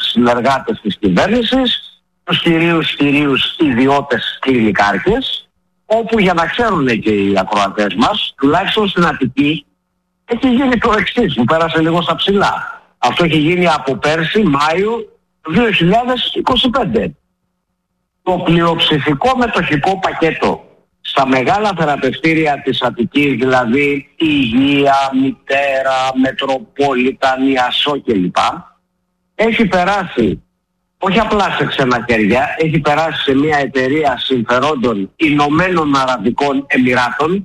συνεργάτες της κυβέρνησης, τους κυρίους ιδιώτες κλινικάρχες, όπου για να ξέρουν και οι ακροατές μας, τουλάχιστον στην Αττική, έχει γίνει το εξής, που πέρασε λίγο στα ψηλά. Αυτό έχει γίνει από πέρσι, Μάιο 2025. Το πλειοψηφικό μετοχικό πακέτο στα μεγάλα θεραπευτήρια της Αττικής, δηλαδή Υγεία, Μητέρα, Μετροπόλιταν, Ιασό κλπ, έχει περάσει όχι απλά σε ξένα χέρια, έχει περάσει σε μια εταιρεία συμφερόντων Ηνωμένων Αραβικών Εμιράτων,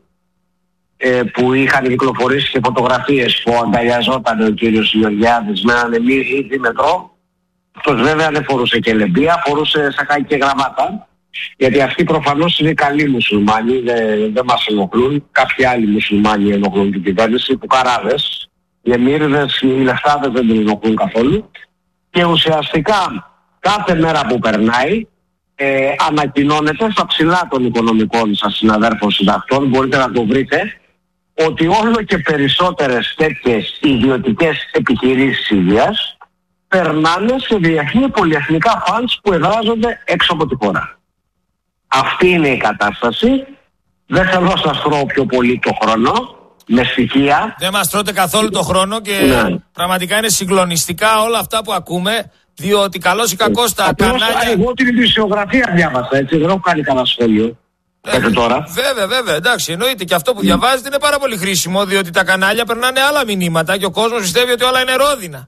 που είχαν κυκλοφορήσει και φωτογραφίες που αγκαλιαζόταν ο κύριος Γεωργιάδης με έναν Εμμύρη μετρό. Αυτός βέβαια δεν φορούσε και λεμπία, φορούσε σακάκι και γραβάτα, γιατί αυτοί προφανώς είναι καλοί μουσουλμάνοι, δεν μας ενοχλούν. Κάποιοι άλλοι μουσουλμάνοι ενοχλούν την κυβέρνηση, οι πουκαράδες, οι εμμύριδες, οι λεφτάδες δεν την ενοχλούν καθόλου. Και ουσιαστικά κάθε μέρα που περνάει ανακοινώνεται στα ψηλά των οικονομικών σας συναδέρφων συντακτών, μπορείτε να το βρείτε, ότι όλο και περισσότερες τέτοιες ιδιωτικές επιχειρήσεις υγείας περνάνε σε διεθνή πολυεθνικά φαντς που εδράζονται έξω από τη χώρα. Αυτή είναι η κατάσταση. Δεν θέλω να σας τρώω πιο πολύ το χρόνο με στοιχεία. Δεν μας τρώτε καθόλου το χρόνο και πραγματικά είναι συγκλονιστικά όλα αυτά που ακούμε, διότι καλώς ή κακώς τα κανάλια... Εγώ την ειδησιογραφία διάβασα, έτσι, δεν έχω κάνει κανένα σχόλιο. Τώρα. Βέβαια, εντάξει, εννοείται και αυτό που διαβάζετε είναι πάρα πολύ χρήσιμο, διότι τα κανάλια περνάνε άλλα μηνύματα και ο κόσμος πιστεύει ότι όλα είναι ρόδινα.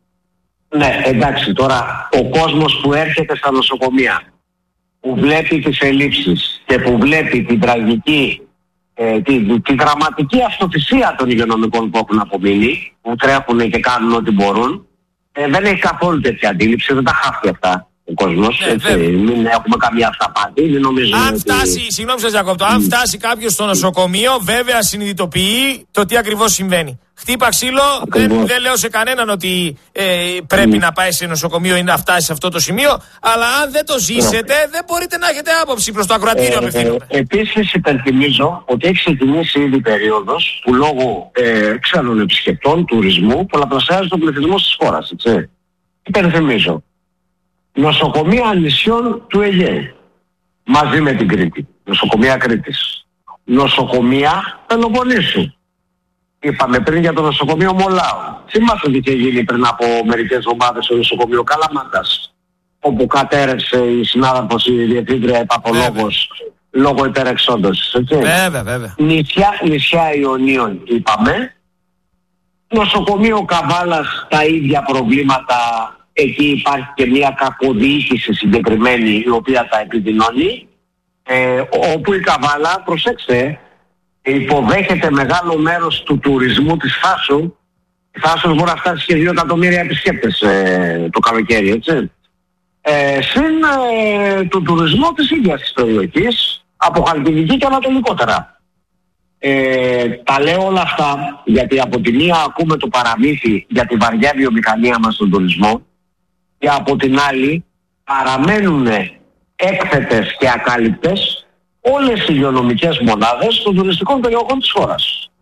Ναι, εντάξει, τώρα ο κόσμος που έρχεται στα νοσοκομεία, που βλέπει τις ελλείψεις και που βλέπει την τραγική, τη δραματική αυτοθυσία των υγειονομικών που έχουν απομείνει, που τρέχουν και κάνουν ό,τι μπορούν, δεν έχει καθόλου τέτοια αντίληψη, δεν τα χάφτει αυτά ο κόσμος. Μην έχουμε καμία αυταπάτη. Αν φτάσει, συγγνώμη σας διακόπτω, αν φτάσει κάποιος στο νοσοκομείο, βέβαια συνειδητοποιεί το τι ακριβώς συμβαίνει. Χτύπα ξύλο, δεν λέω σε κανέναν ότι πρέπει να πάει σε νοσοκομείο ή να φτάσει σε αυτό το σημείο, αλλά αν δεν το ζήσετε, δεν μπορείτε να έχετε άποψη προς το ακροατήριο απευθύνομαι. Επίσης υπενθυμίζω ότι έχει ξεκινήσει ήδη περίοδος που λόγω ξένων επισκεπτών, τουρισμού, πολλαπλασιάζει τον πληθυσμό της χώρας. Υπενθυμίζω. Νοσοκομεία νησιών του Αιγαίου, μαζί με την Κρήτη. Νοσοκομεία Κρήτης. Νοσοκομεία Πελοποννήσου. Είπαμε πριν για το νοσοκομείο Μολάου. Θυμάστε τι είχε γίνει πριν από μερικές εβδομάδες στο νοσοκομείο Καλαμάτας, όπου κατέρευσε η συνάδελφος, η διευθύντρια, η παθολόγος, λόγω υπερεξόντωσης. Βέβαια. Νησιά Ιωνίων είπαμε. Νοσοκομείο Καβάλας, τα ίδια προβλήματα. Εκεί υπάρχει και μια κακοδιοίκηση συγκεκριμένη, η οποία τα επιδεινώνει, όπου η Καβάλα, προσέξτε, υποδέχεται μεγάλο μέρος του τουρισμού της Θάσου. Η Θάσος μπορεί να φτάσει και 2 εκατομμύρια επισκέπτες το καλοκαίρι, έτσι. Συν του τουρισμού της ίδιας της περιοχής, από Χαλκιδική και ανατολικότερα. Τα λέω όλα αυτά γιατί από τη μία ακούμε το παραμύθι για τη βαριά βιομηχανία μας στον τουρισμό, και από την άλλη παραμένουν έκθετες και ακάλυπτες όλες οι υγειονομικές μονάδες των τουριστικών περιοχών της χώρας.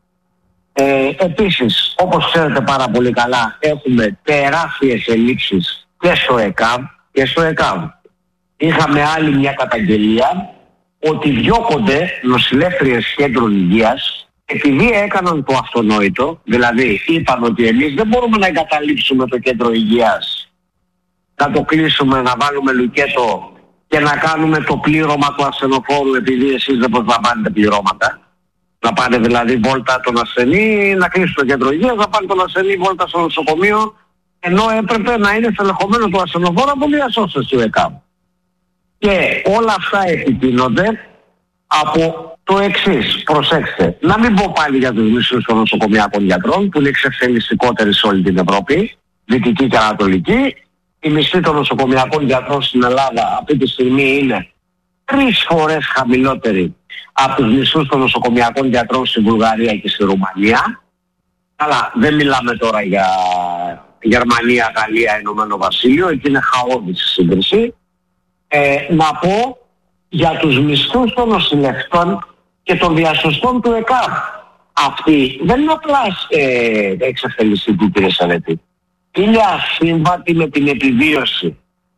Επίσης, όπως ξέρετε πάρα πολύ καλά, έχουμε τεράστιες ελλείψεις και στο ΕΚΑΒ και στο ΕΚΑΒ. Είχαμε άλλη μια καταγγελία ότι διώκονται νοσηλεύτριες κέντρων υγείας επειδή έκαναν το αυτονόητο, δηλαδή είπαν ότι εμείς δεν μπορούμε να εγκαταλείψουμε το κέντρο υγείας, να το κλείσουμε, να βάλουμε λουκέτο και να κάνουμε το πλήρωμα του ασθενοφόρου επειδή εσείς δεν προσλαμβάνετε πληρώματα. Να πάνε δηλαδή βόλτα τον ασθενή, να κλείσει το κέντρο υγείας, να πάνε τον ασθενή βόλτα στο νοσοκομείο, ενώ έπρεπε να είναι στελεχωμένο το ασθενοφόρο από διασώστες του ΕΚΑΜ. Και όλα αυτά επιτείνονται από το εξής, προσέξτε, να μην πω πάλι για τους μισθούς των νοσοκομιακών γιατρών, που είναι εξευθελιστικότεροι σε όλη την Ευρώπη, δυτική και ανατολική. Οι μισθοί των νοσοκομιακών γιατρών στην Ελλάδα αυτή τη στιγμή είναι 3 φορές χαμηλότεροι από τους μισθούς των νοσοκομιακών γιατρών στη Βουλγαρία και στη Ρουμανία. Αλλά δεν μιλάμε τώρα για Γερμανία, Γαλλία, Ηνωμένο Βασίλειο, εκεί είναι χαόδης η σύγκριση. Να πω για τους μισθούς των νοσηλευτών και των διασωστών του ΕΚΑΒ. Αυτοί δεν είναι απλά εξευθελιστικοί, κύριε Σαρέτη. είναι ασύμβατη με την επιβίωση.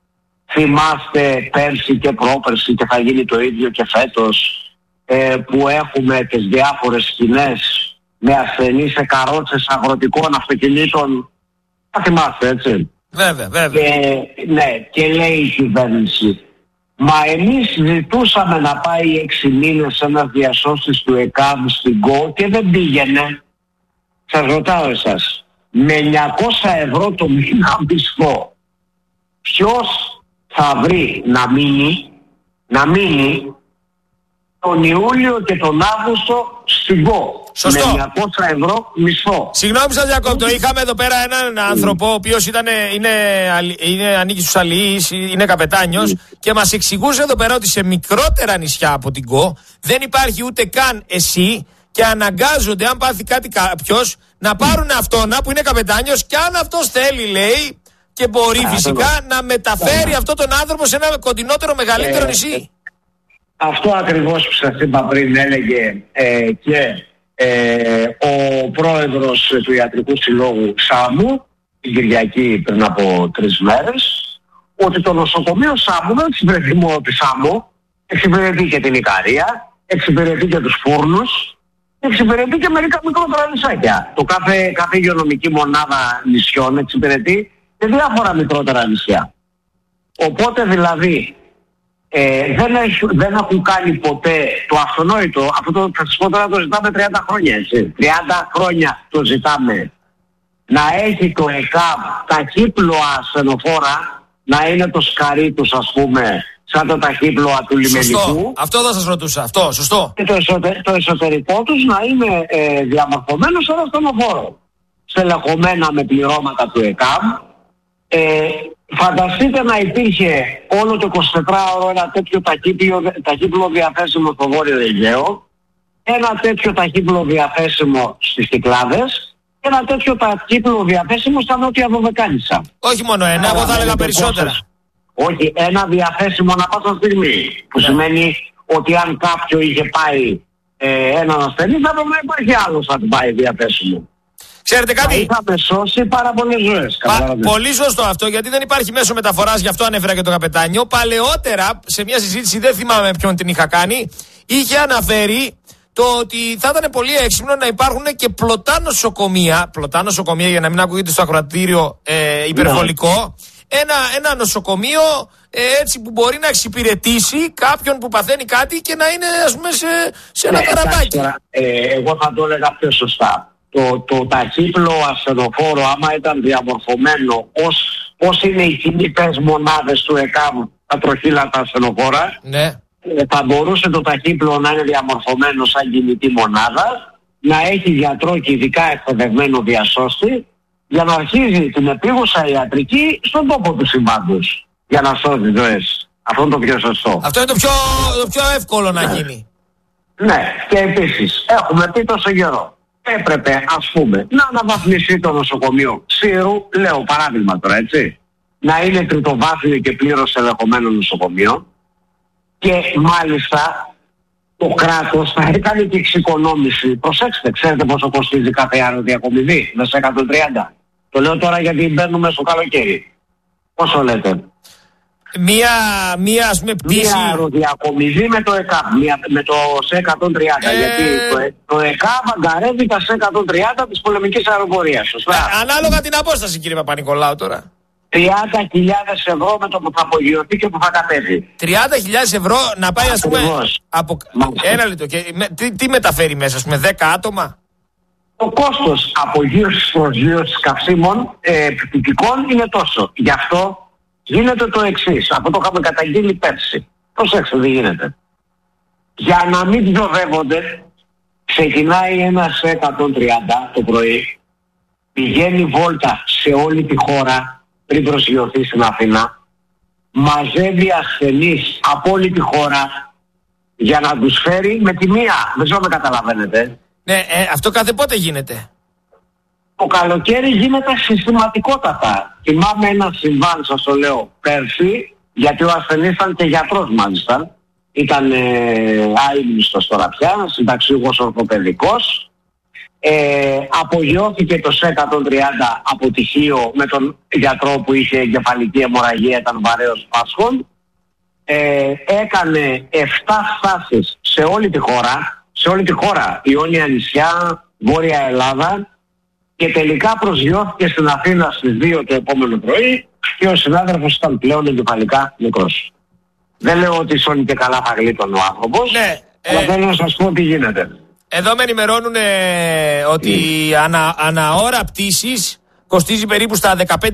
Θυμάστε πέρσι και πρόπερσι, και θα γίνει το ίδιο και φέτος, που έχουμε τις διάφορες σκηνές με ασθενείς σε καρότσες αγροτικών αυτοκινήτων. Θα θυμάστε, έτσι? Βέβαια. Και λέει η κυβέρνηση, μα εμείς ζητούσαμε να πάει 6 μήνες ένας διασώστης του ΕΚΑΒ στην ΚΟ και δεν πήγαινε. Σας ρωτάω εσάς, με 900 ευρώ το μήνα μισθό, ποιος θα βρει να μείνει τον Ιούλιο και τον Αύγουστο στην ΚΟ? Σωστό. Με 900 ευρώ μισθό. Συγγνώμη σας διακόπτω, είχαμε εδώ πέρα έναν άνθρωπο ο οποίος ανήκει στους αλληλείς, είναι καπετάνιος και μας εξηγούσε εδώ πέρα ότι σε μικρότερα νησιά από την ΚΟ δεν υπάρχει ούτε καν εσύ και αναγκάζονται, αν πάθει κάτι κάποιος, να πάρουν αυτόν που είναι καπετάνιος και αν αυτός θέλει, λέει, και μπορεί φυσικά να μεταφέρει αυτόν τον άνθρωπο σε ένα κοντινότερο μεγαλύτερο νησί. Αυτό ακριβώς που σας είπα πριν έλεγε και ο πρόεδρος του Ιατρικού Συλλόγου Σάμου την Κυριακή πριν από 3 μέρες, ότι το νοσοκομείο Σάμου δεν εξυπηρετεί μόνο τη Σάμου, εξυπηρετεί και την Ικαρία, εξυπηρετεί και τους Φούρνους, εξυπηρετεί και μερικά μικρότερα νησάκια. Το κάθε υγειονομική μονάδα νησιών εξυπηρετεί και διάφορα μικρότερα νησιά. Οπότε δηλαδή δεν έχουν κάνει ποτέ το αυτονόητο. Αυτό θα σας πω τώρα, το ζητάμε 30 χρόνια, έτσι. 30 χρόνια το ζητάμε. Να έχει το ΕΚΑΒ ταχύπλοα ασθενοφόρα, να είναι το σκαρί τους, ας πούμε, σαν το ταχύπλοα του λιμενικού. Σωστό. Αυτό θα σας ρωτούσα. Αυτό, σωστό. Και το εσωτερικό τους να είναι διαμορφωμένο σε ένα ασθενοφόρο. Στελεχωμένα με πληρώματα του ΕΚΑΒ. Φανταστείτε να υπήρχε όλο το 24ωρο ένα τέτοιο ταχύπλο διαθέσιμο στο Βόρειο Αιγαίο, ένα τέτοιο ταχύπλο διαθέσιμο στις Κυκλάδες, ένα τέτοιο ταχύπλο διαθέσιμο στα Νότια Δωδεκάνησα. Όχι μόνο ένα, εγώ θα έλεγα περισσότερα. Όχι, ένα διαθέσιμο ανά πάσα στιγμή, που σημαίνει ότι αν κάποιο είχε πάει έναν ασθενή, θα πρέπει να υπάρχει άλλος να του πάει διαθέσιμο. Ξέρετε κάτι? Είχαμε σώσει πάρα πολλές ζωές. Πολύ σωστό αυτό, γιατί δεν υπάρχει μέσο μεταφοράς, γι' αυτό ανέφερα και το καπετάνιο. Παλαιότερα, σε μια συζήτηση, δεν θυμάμαι ποιον την είχα κάνει, είχε αναφέρει το ότι θα ήταν πολύ έξυπνο να υπάρχουν και πλωτά νοσοκομεία. Πλωτά νοσοκομεία, για να μην ακούγεται στο ακροατήριο υπερβολικό. Ένα νοσοκομείο έτσι που μπορεί να εξυπηρετήσει κάποιον που παθαίνει κάτι και να είναι, ας πούμε, σε ένα καραβάκι. Εγώ θα το έλεγα πιο σωστά. Το ταχύπλο ασθενοφόρο, άμα ήταν διαμορφωμένο ως είναι οι κινητές μονάδες του ΕΚΑΒ, τα τροχύλατα ασθενοφόρα, ναι, θα μπορούσε το ταχύπλο να είναι διαμορφωμένο σαν κινητή μονάδα, να έχει γιατρό και ειδικά εκπαιδευμένο διασώστη, για να αρχίζει την επίγουσα ιατρική στον τόπο του συμβάντος, για να σώζει ζωές. Αυτό είναι το πιο σωστό. Αυτό είναι το πιο εύκολο να γίνει. Ναι, και επίσης έχουμε πει τόσο καιρό. Έπρεπε, ας πούμε, να αναβαθμιστεί το νοσοκομείο Σύρου, λέω παράδειγμα τώρα, έτσι, να είναι τριτοβάθμιο και πλήρως ελεγχομένο νοσοκομείο, και μάλιστα το κράτος θα έκανε και εξοικονόμηση. Προσέξτε, ξέρετε πόσο κοστίζει κάθε αεροδιακομιδή? Μέσα 130. Το λέω τώρα γιατί μπαίνουμε στο καλοκαίρι. Πόσο λέτε? Μία ας πούμε πτήση. Μία αεροδιακομιδή με το ΕΚΑΒ, με το C-130. Γιατί το ΕΚΑΒ αγκαρεύει τα C-130 της πολεμικής αεροπορίας. Σωστά. Ανάλογα την απόσταση, κύριε Παπα-Νικολάου, τώρα. 30.000 ευρώ με το που θα απογειωθεί και που θα κατέβει. 30.000 ευρώ να πάει, ας πούμε. Ένα λεπτό. Τι μεταφέρει μέσα, ας πούμε, 10 άτομα? Το κόστος απογείωσης προσγείωσης καυσίμων πτυτικών είναι τόσο. Γι' αυτό γίνεται το εξής. Αυτό το είχαμε καταγγείλει πέρσι. Προσέξτε, δεν γίνεται. Για να μην διοδεύονται, ξεκινάει ένα C-130 το πρωί, πηγαίνει βόλτα σε όλη τη χώρα πριν προσγειωθεί στην Αθήνα, μαζεύει ασθενείς από όλη τη χώρα για να τους φέρει με τη μία. Δεν ξέρω αν με καταλαβαίνετε. Ναι, αυτό κάθε πότε γίνεται? Το καλοκαίρι γίνεται συστηματικότατα. Θυμάμαι ένα συμβάν, σας το λέω, πέρσι, γιατί ο ασθενής ήταν και γιατρός μάλιστα. Ήταν αείμνηστος τώρα πια, συνταξιούχος ορθοπαιδικός. Απογειώθηκε το ΣΕ-130 από τυχείο με τον γιατρό που είχε εγκεφαλική αιμορραγία, ήταν βαρέως πάσχων. Έκανε 7 στάσεις σε όλη τη χώρα, Ιόνια νησιά, Βόρεια Ελλάδα, και τελικά προσγειώθηκε στην Αθήνα στις 2 το επόμενο πρωί και ο συνάδελφος ήταν πλέον εγκεφαλικά νεκρός. Δεν λέω ότι σώνει και καλά θα γλίτωνε ο άνθρωπος, αλλά θέλω να σας πω τι γίνεται. Εδώ με ενημερώνουν ότι ανά ώρα πτήσης κοστίζει περίπου στα 15.000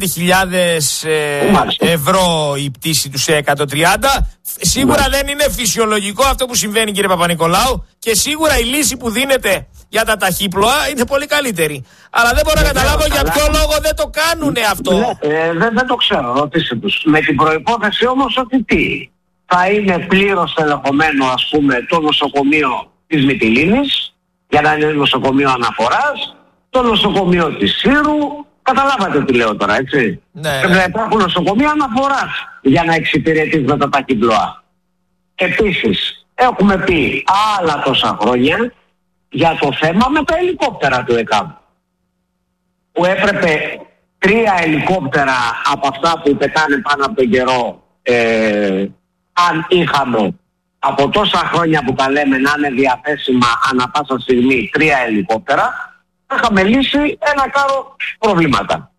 ευρώ η πτήση του ΣΕ-130. Σίγουρα δεν είναι φυσιολογικό αυτό που συμβαίνει, κύριε Παπα-Νικολάου, και σίγουρα η λύση που δίνεται για τα ταχύπλοα είναι πολύ καλύτερη. Αλλά δεν μπορώ να καταλάβω για ποιο λόγο δεν το κάνουνε αυτό. Δεν το ξέρω, ρωτήστε τους. Με την προϋπόθεση όμως ότι θα είναι πλήρως ελεγχομένο, ας πούμε, το νοσοκομείο της Μυτιλήνης, για να είναι νοσοκομείο αναφοράς, το νοσοκομείο της Σύρου. Καταλάβατε τι λέω τώρα, έτσι. Πρέπει να υπάρχουν νοσοκομεία αναφοράς για να εξυπηρετείς με τα ταχύπλοα. Επίσης, έχουμε πει άλλα τόσα χρόνια για το θέμα με τα ελικόπτερα του ΕΚΑΒ, που έπρεπε 3 ελικόπτερα από αυτά που πετάνε πάνω από τον καιρό, αν είχαμε από τόσα χρόνια που τα λέμε να είναι διαθέσιμα ανά πάσα στιγμή 3 ελικόπτερα, θα είχαμε λύσει ένα κάρο προβλήματα.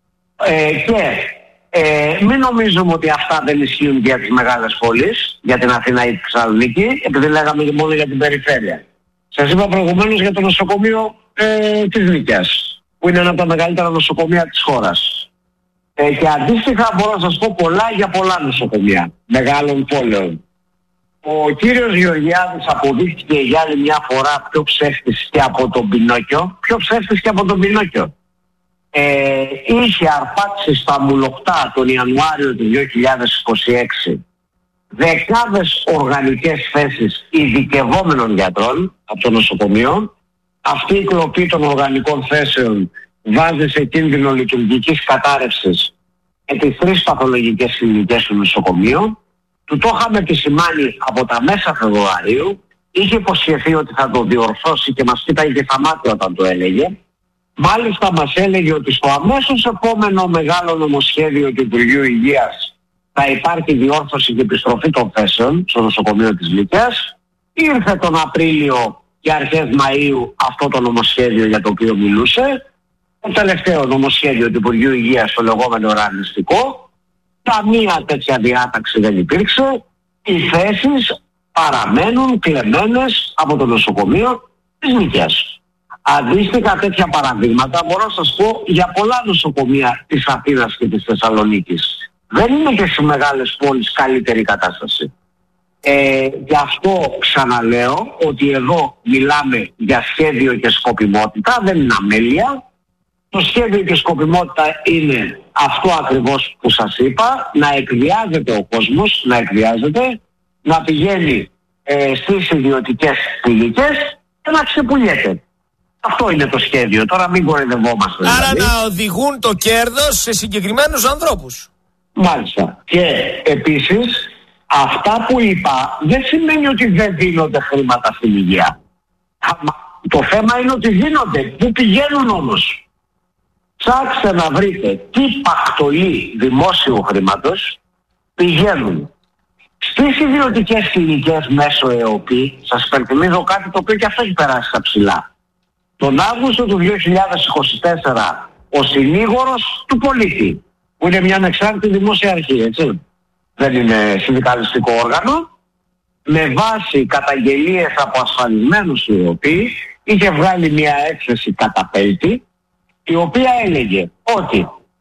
Μην νομίζουμε ότι αυτά δεν ισχύουν για τις μεγάλες πόλεις, για την Αθήνα ή τη Θεσσαλονίκη, επειδή λέγαμε μόνο για την περιφέρεια. Σας είπα προηγουμένως για το νοσοκομείο της Νίκαιας, που είναι ένα από τα μεγαλύτερα νοσοκομεία της χώρας. Και αντίστοιχα μπορώ να σας πω πολλά για πολλά νοσοκομεία μεγάλων πόλεων. Ο κύριος Γεωργιάδης αποδείχθηκε για άλλη μια φορά πιο ψεύτης και από τον Πινόκιο. Είχε αρπάξει στα Μουλοχτά τον Ιανουάριο του 2026 δεκάδες οργανικές θέσεις ειδικευόμενων γιατρών από το νοσοκομείο. Αυτή η κλοπή των οργανικών θέσεων βάζει σε κίνδυνο λειτουργικής κατάρρευσης τις 3 παθολογικές κλινικές του νοσοκομείου. Του το είχαμε επισημάνει από τα μέσα Φεβρουαρίου, είχε υποσχεθεί ότι θα το διορθώσει και μας κοίταγε και στα μάτια όταν το έλεγε. Μάλιστα μας έλεγε ότι στο αμέσως επόμενο μεγάλο νομοσχέδιο του Υπουργείου Υγείας θα υπάρχει διόρθωση και επιστροφή των θέσεων στο νοσοκομείο της Λυκιάς. Ήρθε τον Απρίλιο και αρχές Μαΐου αυτό το νομοσχέδιο για το οποίο μιλούσε. Το τελευταίο νομοσχέδιο του Υπουργείου Υγείας, το λεγόμενο ουρανιστικό. Καμία τέτοια διάταξη δεν υπήρξε. Οι θέσεις παραμένουν κλεμμένες από το νοσοκομείο της Νίκαιας. Αντίστοιχα τέτοια παραδείγματα μπορώ να σας πω για πολλά νοσοκομεία της Αθήνας και της Θεσσαλονίκης. Δεν είναι και στις μεγάλες πόλεις καλύτερη κατάσταση. Γι' αυτό ξαναλέω ότι εδώ μιλάμε για σχέδιο και σκοπιμότητα, δεν είναι αμέλεια. Το σχέδιο και σκοπιμότητα είναι αυτό ακριβώς που σας είπα, να εκβιάζεται ο κόσμος, να πηγαίνει στις ιδιωτικές κλινικές και να ξεπουλιέται. Αυτό είναι το σχέδιο. Τώρα μην κοροϊδευόμαστε. Άρα δηλαδή να οδηγούν το κέρδος σε συγκεκριμένους ανθρώπους. Μάλιστα. Και επίσης αυτά που είπα δεν σημαίνει ότι δεν δίνονται χρήματα στην υγεία. Το θέμα είναι ότι δίνονται. Πού πηγαίνουν όμως? Ψάξτε να βρείτε τι πακτολή δημόσιου χρήματος πηγαίνουν στις ιδιωτικές κλινικές μέσω ΕΟΠΗ. Σας υπενθυμίζω κάτι το οποίο και αυτό έχει περάσει στα ψηλά. Τον Αύγουστο του 2024 ο συνήγορος του πολίτη, που είναι μια ανεξάρτητη δημόσια αρχή, έτσι, δεν είναι συνδικαλιστικό όργανο, με βάση καταγγελίες από ασφαλισμένους του ΕΟΠΗ είχε βγάλει μια έκθεση καταπέλτη, η οποία έλεγε ότι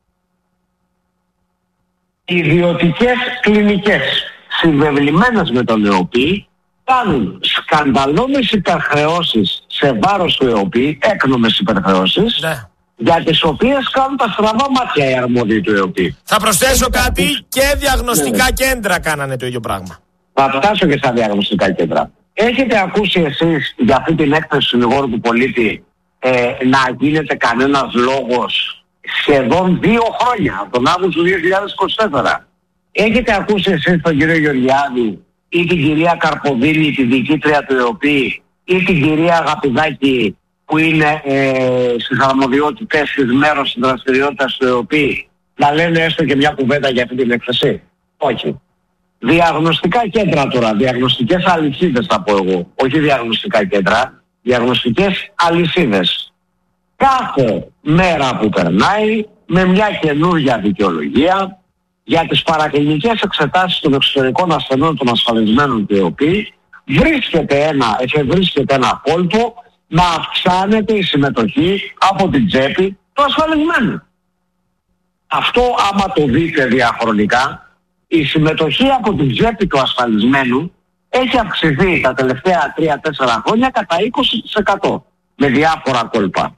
οι ιδιωτικές κλινικές συμβεβλημένες με τον ΕΟΠΗ κάνουν σκανδαλώδεις υπερχρεώσεις σε βάρος του ΕΟΠΗ, έκνομες υπερχρεώσεις, για τις οποίες κάνουν τα στραβά μάτια οι αρμόδιοι του ΕΟΠΗ. Θα προσθέσω κάτι, και διαγνωστικά κέντρα κάνανε το ίδιο πράγμα. Θα φτάσω και στα διαγνωστικά κέντρα. Έχετε ακούσει εσείς για αυτή την έκθεση του συνηγόρου του πολίτη να γίνεται κανένας λόγος σχεδόν 2 χρόνια, από τον Αύγουστο του 2024? Έχετε ακούσει εσείς τον κύριο Γεωργιάδη ή την κυρία Καρποδίνη, τη διοικήτρια του ΕΟΠΗ, ή την κυρία Αγαπηδάκη που είναι στις αρμοδιότητες της μέρος της δραστηριότητας του ΕΟΠΗ να λένε έστω και μια κουβέντα για αυτή την έκθεση? Όχι. Διαγνωστικά κέντρα τώρα, διαγνωστικές αλυσίδες θα πω εγώ, όχι διαγνωστικά κέντρα, διαγνωστικές αλυσίδες. Κάθε μέρα που περνάει με μια καινούργια δικαιολογία για τις παρακλινικές εξετάσεις των εξωτερικών ασθενών των ασφαλισμένων του ΕΟΠΗ εφευρίσκεται ένα κόλπο να αυξάνεται η συμμετοχή από την τσέπη του ασφαλισμένου. Αυτό άμα το δείτε διαχρονικά, η συμμετοχή από την τσέπη του ασφαλισμένου έχει αυξηθεί τα τελευταία 3-4 χρόνια κατά 20% με διάφορα κόλπα.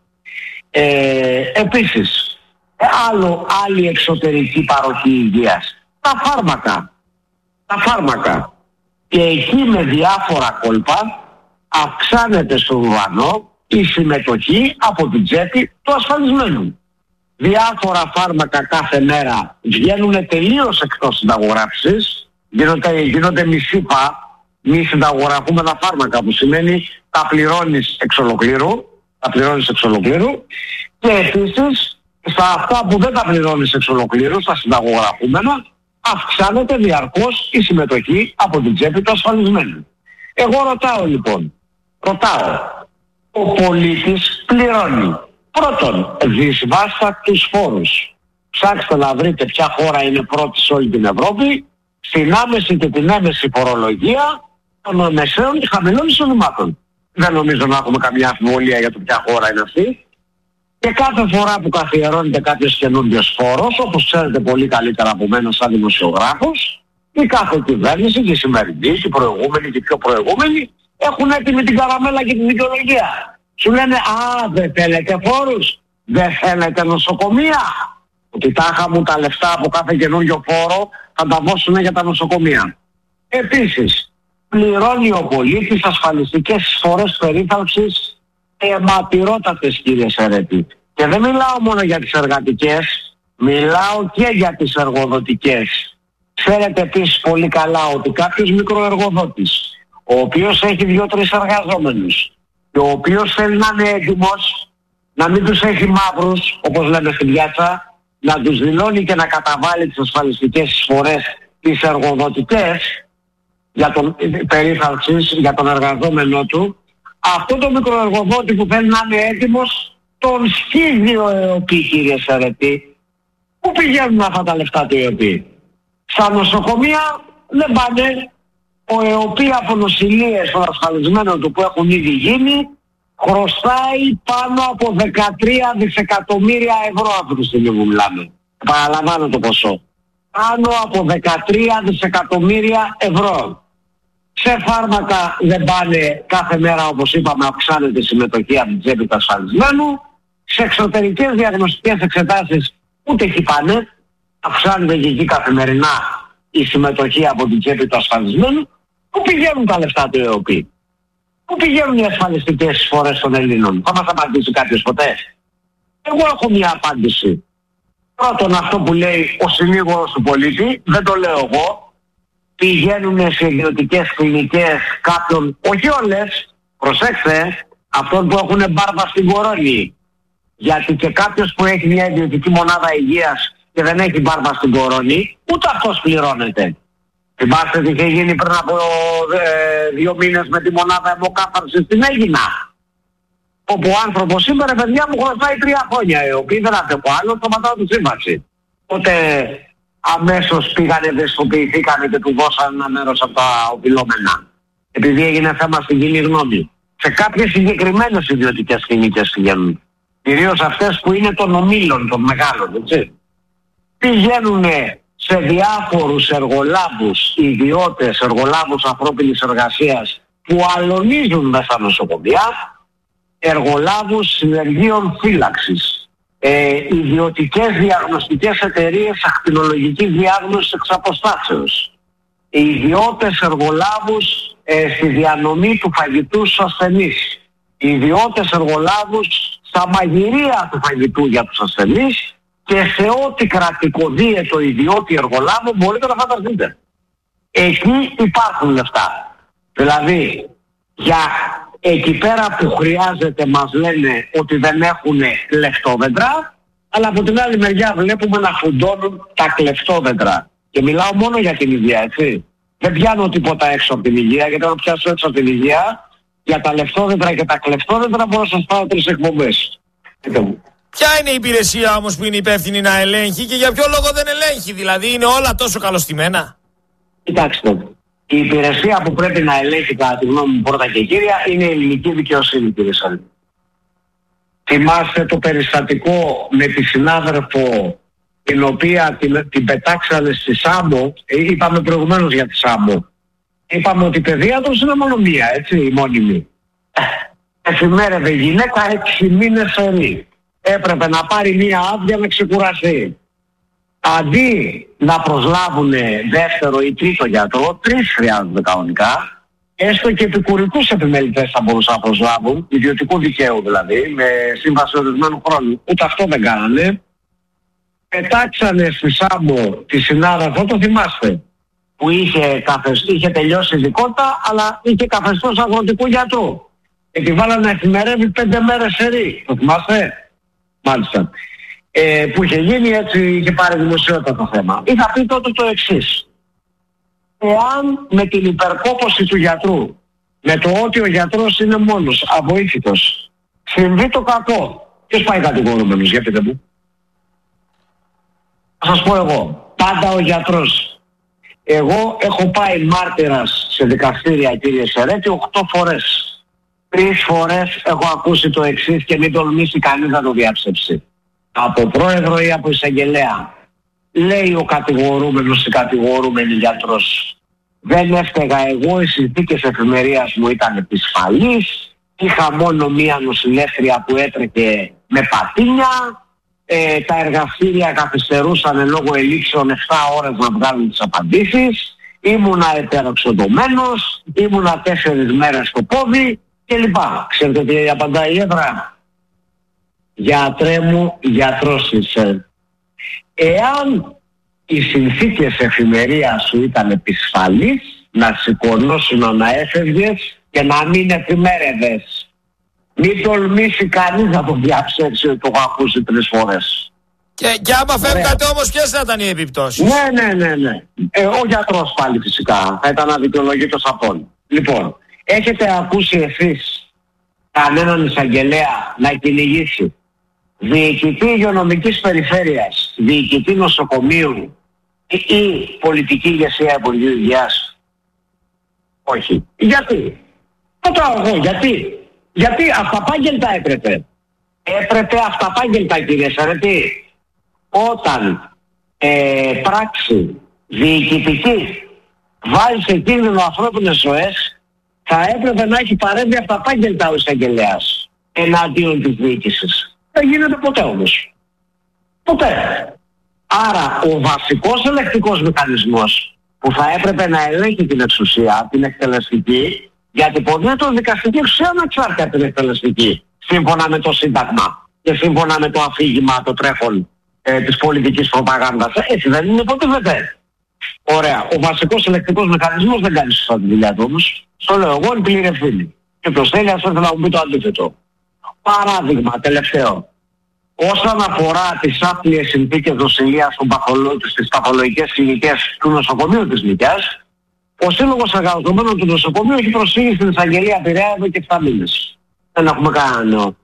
Επίσης, άλλη εξωτερική παροχή υγείας. Τα φάρμακα. Και εκεί με διάφορα κόλπα αυξάνεται στον ουρανό η συμμετοχή από την τσέπη του ασφαλισμένου. Διάφορα φάρμακα κάθε μέρα βγαίνουν τελείως εκτός συνταγογράφησης, γίνονται μη συνταγογραφούμενα φάρμακα, που σημαίνει τα πληρώνεις εξ ολοκλήρου, και επίσης στα αυτά που δεν τα πληρώνεις εξ ολοκλήρου, στα συνταγογραφούμενα, αυξάνεται διαρκώς η συμμετοχή από την τσέπη του ασφαλισμένου. Εγώ ρωτάω λοιπόν, ο πολίτης πληρώνει πρώτον δυσβάστακτους φόρους. Ψάξτε να βρείτε ποια χώρα είναι πρώτη σε όλη την Ευρώπη στην άμεση και την έμεση φορολογία των μεσαίων και χαμηλών εισοδημάτων. Δεν νομίζω να έχουμε καμιά αμφιβολία για το ποια χώρα είναι αυτή. Και κάθε φορά που καθιερώνεται κάποιος καινούριος φόρος, όπως ξέρετε πολύ καλύτερα από μένα σαν δημοσιογράφος, η κάθε κυβέρνηση, και η σημερινή, και η προηγούμενη και η πιο προηγούμενη, έχουν έτοιμη την καραμέλα και την δικαιολογία. Σου λένε, δεν θέλετε φόρους, δεν θέλετε νοσοκομεία. Ότι τάχα μου τα λεφτά από κάθε καινούριο φόρο θα τα δώσουν για τα νοσοκομεία. Επίσης, πληρώνει ο πολίτης ασφαλιστικές εισφορές περίθαλψης αιματηρότατες, κύριε Σερέτη. Και δεν μιλάω μόνο για τις εργατικές, μιλάω και για τις εργοδοτικές. Ξέρετε επίσης πολύ καλά ότι κάποιος μικροεργοδότης, ο οποίος έχει 2-3 εργαζόμενους και ο οποίος θέλει να είναι έτοιμος, να μην τους έχει μαύρους, όπως λέμε στην πιάτσα, να τους δηλώνει και να καταβάλει τις ασφαλιστικές εισφορές τις εργοδοτικές για τον περίθαλψης, για τον εργαζόμενό του, αυτό το μικροεργοδότη που θέλει να είναι έτοιμος, τον σκίζει ο ΕΟΠΗ, κύριε Σερετή. Πού πηγαίνουν αυτά τα λεφτά του ΕΟΠΗ? Στα νοσοκομεία δεν πάνε. Ο ΕΟΠΗ από νοσηλείες των ασφαλισμένων του που έχουν ήδη γίνει χρωστάει πάνω από 13 δισεκατομμύρια ευρώ αυτή τη στιγμή που μιλάμε. Παραλαμβάνω το ποσό. Πάνω από 13 δισεκατομμύρια ευρώ. Σε φάρμακα δεν πάνε, κάθε μέρα όπως είπαμε αυξάνεται η συμμετοχή από την τσέπη του ασφαλισμένου. Σε εξωτερικές διαγνωστικές εξετάσεις ούτε εκεί πάνε, αυξάνεται και εκεί καθημερινά η συμμετοχή από την τσέπη του ασφαλισμένου. Πού πηγαίνουν τα λεφτά του ΕΟΠΗ? Πού πηγαίνουν οι ασφαλιστικές εισφορές των Ελλήνων? Θα μας απαντήσει κάποιος ποτέ? Εγώ έχω μια απάντηση. Πρώτον, αυτό που λέει ο συνήγορος του πολίτη, δεν το λέω εγώ, πηγαίνουν σε ιδιωτικές κλινικές κάποιον, όχι όλες, προσέξτε, αυτών που έχουν μπάρβα στην κορώνη. Γιατί και κάποιος που έχει μια ιδιωτική μονάδα υγείας και δεν έχει μπάρβα στην κορώνη, ούτε αυτός πληρώνεται. Θυμάστε τι είχε γίνει πριν από 2 μήνες με τη μονάδα αιμοκάθαρσης στην Αίγινα? Όπου ο άνθρωπος σήμερα, παιδιά μου, χρωστάει 3 χρόνια, οι οποίοι δεν αντέχουν άλλο, σταματάω τη σύμβαση. Τότε αμέσως πήγανε, ευαισθητοποιηθήκανε και του δώσαν ένα μέρος από τα οφειλόμενα. Επειδή έγινε θέμα στην κοινή γνώμη. Σε κάποιες συγκεκριμένες ιδιωτικές κλινικές πηγαίνουν. Κυρίως αυτές που είναι των ομίλων, των μεγάλων, έτσι. Πηγαίνουν σε διάφορους εργολάβους, ιδιώτες, εργολάβους ανθρώπινης εργασίας που αλωνίζουν μέσα στα νοσοκομεία, εργολάβους συνεργείων φύλαξης, ιδιωτικές διαγνωστικές εταιρείες ακτινολογικής διάγνωσης εξ αποστάσεως, ιδιώτες εργολάβους στη διανομή του φαγητού στους ασθενείς, ιδιώτες εργολάβους στα μαγειρία του φαγητού για τους ασθενείς και σε ό,τι κρατικοδίαιτο ιδιώτη εργολάβο μπορείτε να φανταστείτε. Εκεί υπάρχουν λεφτά. Δηλαδή, για Εκεί πέρα που χρειάζεται μας λένε ότι δεν έχουν κλεφτόδεντρα, αλλά από την άλλη μεριά βλέπουμε να φουντώνουν τα κλεφτόδεντρα. Και μιλάω μόνο για την υγεία, έτσι. Δεν πιάνω τίποτα έξω από την υγεία, γιατί αν πιάσω έξω από την υγεία, για τα λεφτόδεντρα και τα κλεφτόδεντρα μπορώ να σας πάω 3 εκπομπές. Ποια είναι η υπηρεσία όμως που είναι υπεύθυνη να ελέγχει και για ποιο λόγο δεν ελέγχει? Δηλαδή είναι όλα τόσο καλωστημένα? Κοιτάξτε, η υπηρεσία που πρέπει να ελέγχει κατά τη γνώμη μου πρώτα και κύρια είναι η ελληνική δικαιοσύνη, κύριε Σαλή. Θυμάστε το περιστατικό με τη συνάδελφο την οποία την πετάξανε στη Σάμο? Είπαμε προηγουμένως για τη Σάμο. Είπαμε ότι η παιδίατρος είναι μόνο μία, έτσι, η μόνιμη. Εφημέρευε γυναίκα 6 μήνες ορί. Έπρεπε να πάρει μία άδεια να ξεκουραστεί. Αντί να προσλάβουν δεύτερο ή τρίτο γιατρό, 3 χρειάζονται κανονικά, έστω και επικουρικούς επιμελητές θα μπορούσαν να προσλάβουν, ιδιωτικού δικαίου δηλαδή, με σύμβαση ορισμένου χρόνου. Ούτε αυτό δεν κάνανε. Πετάξανε στη Σάμπο τη συνάδελφο, το θυμάστε, που είχε τελειώσει ειδικότητα, αλλά είχε καθεστώς αγροτικού γιατρού. Και τη βάλανε να εφημερεύει 5 μέρες σερί. Το θυμάστε? Μάλιστα. Που είχε γίνει έτσι, είχε πάρει δημοσιότητα το θέμα. Είχα πει τότε το εξής. Εάν με την υπερκόπωση του γιατρού, με το ότι ο γιατρός είναι μόνος, αβοήθητος, συμβεί το κακό, ποιος πάει κατηγορούμενος, για πείτε μου? Θα σας πω εγώ. Πάντα ο γιατρός. Εγώ έχω πάει μάρτυρας σε δικαστήρια, κύριε Σερέτη, 8 φορές. 3 φορές έχω ακούσει το εξής και μην τολμήσει κανείς να το διαψεύσει. Από πρόεδρο ή από εισαγγελέα. Λέει ο κατηγορούμενος ή κατηγορούμενη γιατρός. Δεν έφταιγα εγώ, οι συνθήκες εφημερίας μου ήταν επισφαλείς. Είχα μόνο μία νοσηλεύτρια που έτρεχε με πατίνια. Τα εργαστήρια καθυστερούσαν λόγω ελήξεων 7 ώρες να βγάλουν τις απαντήσεις. Ήμουνα υπεροξοδομένος. Ήμουνα 4 μέρες στο πόδι κλπ. Ξέρετε τι απαντάει η έδρα? Γιατρέ μου, γιατρός είσαι. Εάν οι συνθήκες εφημερίας σου ήταν επισφαλείς, να σηκωνώσουν να έφευγες και να μην εφημέρευες. Μην τολμήσει κανείς να το διαψεύσει ότι το έχω ακούσει 3 φορές. Και άμα φεύγατε όμως, ποιες θα ήταν οι επιπτώσεις? Ναι. Ο γιατρός πάλι φυσικά θα ήταν αδικαιολογήτως αυτόν. Λοιπόν, έχετε ακούσει εσείς κανέναν εισαγγελέα να κυνηγήσει διοικητή υγειονομικής περιφέρειας, διοικητή νοσοκομείου ή πολιτική ηγεσία Υπουργείου Υγείας? Όχι. Γιατί? Ρωτάω εγώ, γιατί αυταπάγγελτα έπρεπε. Έπρεπε αυταπάγγελτα, κύριε Σαρετή. Όταν πράξη διοικητική βάλει σε κίνδυνο ανθρώπινες ζωές, θα έπρεπε να έχει παρέμβει αυταπάγγελτα ο εισαγγελέας εναντίον της διοίκησης. Δεν γίνεται ποτέ όμως. Ποτέ. Άρα ο βασικός ελεκτικός μηχανισμός που θα έπρεπε να ελέγχει την εξουσία, την εκτελεστική, γιατί ποτέ το δικαστική εξουσία ανεξάρτητα από την εκτελεστική, σύμφωνα με το Σύνταγμα και σύμφωνα με το αφήγημα, το τρέχον της πολιτικής προπαγάνδας. Έτσι δεν είναι, υποτίθεται? Ωραία. Ο βασικός ελεκτικός μηχανισμός δεν κάνει σωστά τη δουλειά του όμως. Στο λέω εγώ, είναι πλήρη ευθύνη. Και ποιος θέλει, ας έρθει να μου πει το αντίθετο. Παράδειγμα, τελευταίο. Όσον αφορά τις άπλιες συνθήκες νοσηλείας στις παθολογικές κλινικές του νοσοκομείου της Νικιάς, ο Σύλλογος Εργαζομένων του Νοσοκομείου έχει προσφύγει στην εισαγγελία Πειραιά εδώ και 7 μήνες. Δεν έχουμε κανένα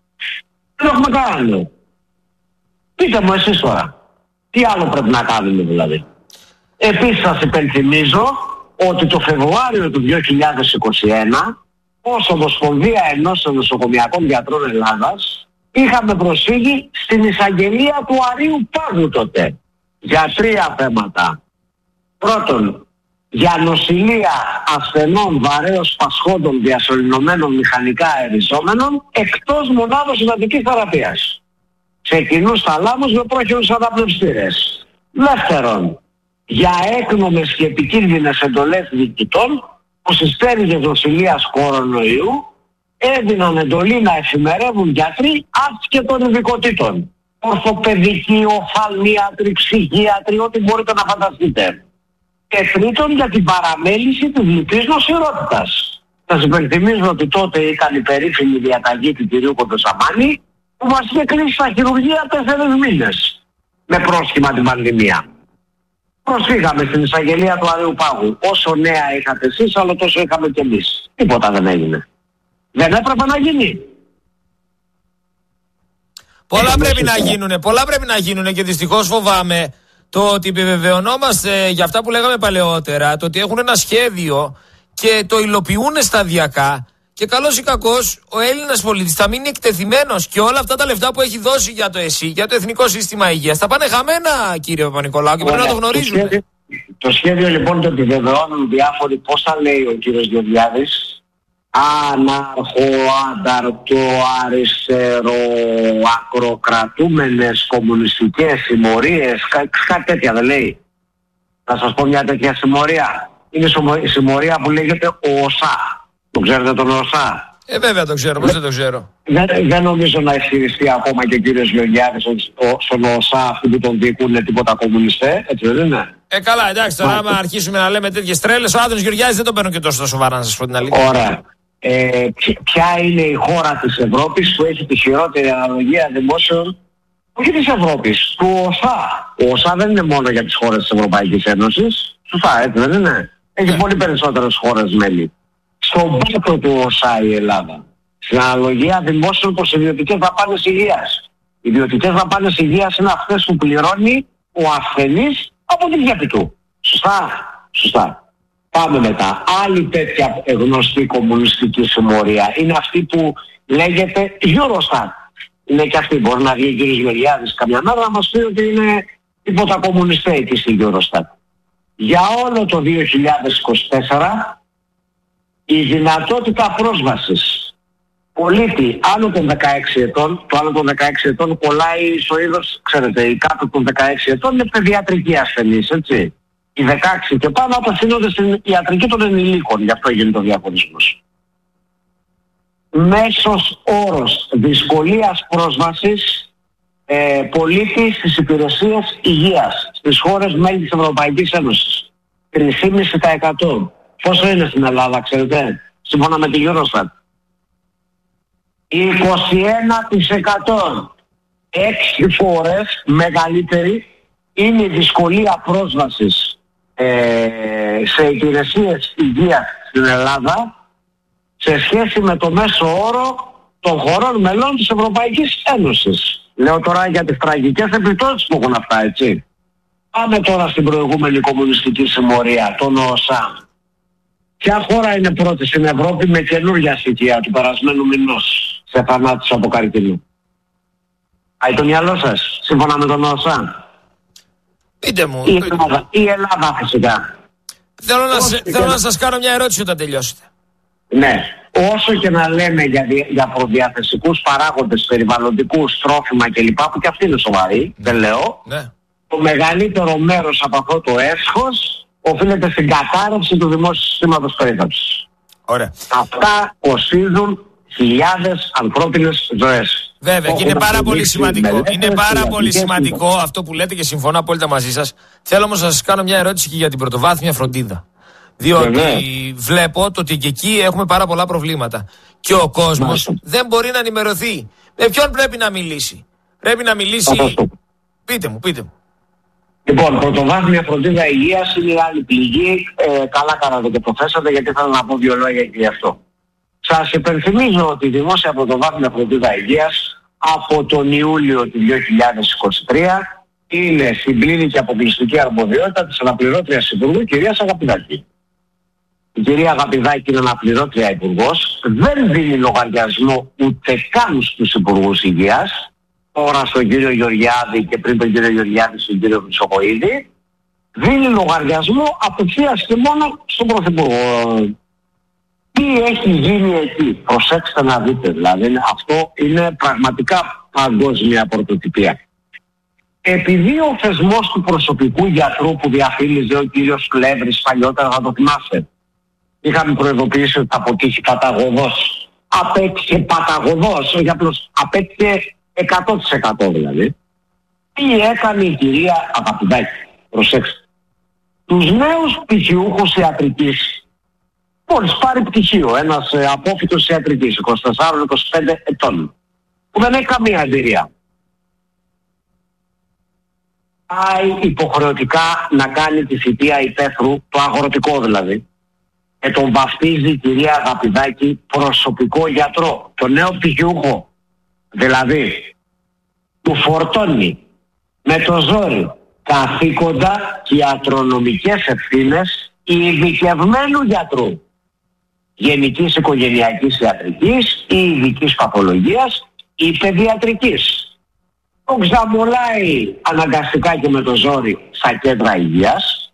νέο. Πείτε μου εσείς τώρα, τι άλλο πρέπει να κάνουμε δηλαδή? Επίσης σας υπενθυμίζω ότι το Φεβρουάριο του 2021 ως Ομοσπονδία Ενώσεων Νοσοκομιακών Γιατρών Ελλάδας είχαμε προσφύγει στην εισαγγελία του Αρείου Πάγου τότε για 3 θέματα. Πρώτον, για νοσηλεία ασθενών βαρέως πασχόντων διασωληνωμένων μηχανικά αεριζόμενων εκτός μονάδος εντατικής θεραπείας, σε κοινούς θαλάμους με πρόχειρους αναπνευστήρες. Δεύτερον, για έκνομες και επικίνδυνες εντολές διοικητών που στις στέριγες νοσηλείας κορονοϊού έδιναν εντολή να εφημερεύουν γιατροί άσχετων ειδικοτήτων. Ορθοπαιδικοί, οφθαλμίατροι, ψυχίατροι, ό,τι μπορείτε να φανταστείτε. Και τρίτον, για την παραμέληση της λυπής νοσηρότητας. Σας υπενθυμίζω ότι τότε ήταν η περίφημη διαταγή του κυρίου Κοντοσαμάνη που μας είχε κλείσει στα χειρουργεία 4 μήνες με πρόσχημα την πανδημία. Προσφύγαμε στην εισαγγελία του Αριουπάγου. Όσο νέα είχατε εσείς, αλλά τόσο είχαμε κι εμείς. Τίποτα δεν έγινε. Δεν έπρεπε να γίνει. Πολλά πρέπει να γίνουν και δυστυχώς φοβάμαι το ότι επιβεβαιωνόμαστε για αυτά που λέγαμε παλαιότερα, το ότι έχουν ένα σχέδιο και το υλοποιούν σταδιακά και καλώς ή κακώς ο Έλληνας πολίτης θα μείνει εκτεθειμένος και όλα αυτά τα λεφτά που έχει δώσει για το ΕΣΥ, για το Εθνικό Σύστημα Υγείας, θα πάνε χαμένα, κύριε Παπα-Νικολάου, και πρέπει να το γνωρίζουν. Το σχέδιο λοιπόν το επιβεβαιώνουν διάφοροι, πώς θα λέει ο κύριος Γεωργιάδης, ανάρχο, άνταρτο, αριστερό, ακροκρατούμενες κομμουνιστικές συμμορίες, κάτι τέτοια δεν λέει. Θα σας πω μια τέτοια συμμορία. Είναι η συμμορία που λέγεται ΟΣΑ. Το ξέρετε τον ΟΣΑ? Βέβαια το ξέρω, πώς δεν το ξέρω. Δεν νομίζω να ισχυριστεί ακόμα και ο κύριος Γεωργιάδης στον ΟΣΑ αυτοί που τον διοικούν τίποτα κομμουνιστέ, έτσι δεν είναι? Καλά, εντάξει, τώρα άμα αρχίσουμε να λέμε τέτοιες τρέλες, ο Άδωνης Γεωργιάδης δεν τον παίρνω και τόσο στα σοβαρά, να σας πω την αλήθεια. Ωραία. Ποια είναι η χώρα της Ευρώπης που έχει τη χειρότερη αναλογία δημόσιων, όχι της Ευρώπης, του ΟΣΑ? Ο ΟΣΑ δεν είναι μόνο για τις χώρες της Ευρωπαϊκής Ένωσης. Σωστά, έτσι δεν είναι? Έχει πολύ περισσότερες χώρες μέλη. Στον πάτο του ΟΣΑ η Ελλάδα, στην αναλογία δημόσιων προς ιδιωτικές δαπάνες υγείας. Οι ιδιωτικές δαπάνες υγείας είναι αυτές που πληρώνει ο ασθενής από την τσέπη του. Σωστά. Πάμε μετά. Άλλη τέτοια γνωστή κομμουνιστική συμμορία είναι αυτή που λέγεται Eurostat. Είναι και αυτή. Μπορεί να βγει ο κ. Γεωργιάδης καμιά μέρα να μας πει ότι είναι τίποτα κομμουνιστέ εκεί στην Eurostat. Για όλο το 2024 η δυνατότητα πρόσβασης πολίτη άνω των 16 ετών, το άνω των 16 ετών κολλάει στο είδος, ξέρετε, οι κάτω των 16 ετών είναι παιδιατρικοί ασθενείς, έτσι. Οι 16 και πάνω απευθύνονται στην ιατρική των ενηλίκων, γι' αυτό γίνεται ο διαχωρισμός. Μέσος όρος δυσκολίας πρόσβασης πολίτη στις υπηρεσίες υγείας στις χώρες μέλη της Ευρωπαϊκής Ένωσης. 3,5%. Πόσο είναι στην Ελλάδα, ξέρετε, σύμφωνα με τη Eurostat? 21%. 6 φορές μεγαλύτερη είναι η δυσκολία πρόσβασης σε υπηρεσίες υγείας στην Ελλάδα σε σχέση με το μέσο όρο των χωρών μελών της Ευρωπαϊκής Ένωσης. Λέω τώρα για τις τραγικές επιπτώσεις που έχουν αυτά, έτσι. Πάμε τώρα στην προηγούμενη κομμουνιστική συμμορία, τον ΟΣΑ. Ποια χώρα είναι πρώτη στην Ευρώπη με καινούργια στοιχεία του περασμένου μηνός σε θανάτους από καρκίνο? Πάει το μυαλό σας, σύμφωνα με τον ΟΣΑ? Πείτε μου. Η Ελλάδα φυσικά. Θέλω να σας κάνω μια ερώτηση όταν τελειώσετε. Ναι. Όσο και να λέμε για προδιαθεσικούς παράγοντες, περιβαλλοντικούς, τρόφιμα κλπ, που και αυτοί είναι σοβαροί, δεν λέω, ναι. Το μεγαλύτερο μέρος από αυτό το έσχος οφείλεται στην κατάρρευση του δημόσιου συστήματος περίθαλψης. Ωραία. Αυτά κοστίζουν χιλιάδες ανθρώπινες ζωές. Βέβαια, και είναι πάρα πολύ σημαντικό. Είναι πάρα πολύ σημαντικό αυτό που λέτε και συμφωνώ απόλυτα μαζί σας. Θέλω όμως να σας κάνω μια ερώτηση και για την πρωτοβάθμια φροντίδα. Διότι βλέπω το ότι και εκεί έχουμε πάρα πολλά προβλήματα. Και ο κόσμος δεν μπορεί να ενημερωθεί. Με ποιον πρέπει να μιλήσει? Πρέπει να μιλήσει. Πείτε μου. Λοιπόν, πρωτοβάθμια φροντίδα υγείας είναι η άλλη πληγή. Καλά κάνατε και το θέσατε, γιατί θέλω να πω 2 λόγια και γι' αυτό. Σας υπενθυμίζω ότι η δημόσια πρωτοβάθμια φροντίδα υγείας από τον Ιούλιο του 2023 είναι στην πλήρη και αποκλειστική αρμοδιότητα της αναπληρώτριας Υπουργού, κυρίας Αγαπηδάκη. Η κυρία Αγαπηδάκη είναι αναπληρώτρια υπουργός, δεν δίνει λογαριασμό ούτε καν στους υπουργούς υγείας, τώρα στον κύριο Γεωργιάδη και πριν τον κύριο Γεωργιάδη στον κύριο Χρυσοχοΐδη, δίνει λογαριασμό απευθείας και μόνο στον Πρωθυπουργό. Τι έχει γίνει εκεί? Προσέξτε να δείτε, δηλαδή αυτό είναι πραγματικά παγκόσμια πρωτοτυπία. Επειδή ο θεσμός του προσωπικού γιατρού που διαφήμιζε ο κύριος Κλέβρης παλιότερα, θα το θυμάστε, είχαμε προειδοποιήσει ότι θα αποτύχει παταγωδός. Απέτυχε παταγωδός, όχι απλώς απέτυχε 100% δηλαδή. Τι έκανε η κυρία Αγαπηδάκη? Προσέξτε. Τους νέους πτυχιούχους ιατρικής μόλις πάρει πτυχίο, ένας απόφοιτος ιατρικής, 24-25 ετών, που δεν έχει καμία εμπειρία. Πάει υποχρεωτικά να κάνει τη θητεία υπαίθρου, το αγροτικό δηλαδή, και τον βαφτίζει η κυρία Αγαπηδάκη προσωπικό γιατρό, το νέο πτυχιούχο. Δηλαδή, του φορτώνει με το ζόρι καθήκοντα και ιατρονομικές ευθύνες ειδικευμένου γιατρού γενικής οικογενειακής ιατρικής ή ειδικής παθολογίας ή παιδιατρικής. Τον ξαμολάει αναγκαστικά και με το ζόρι στα κέντρα υγείας